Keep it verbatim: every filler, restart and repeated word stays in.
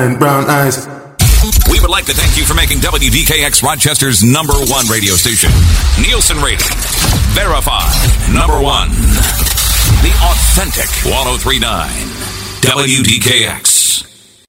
and brown eyes. We would like to thank you for making W D K X Rochester's number one radio station. Nielsen rating. Verified. Number one. The authentic ten thirty-nine. W D K X.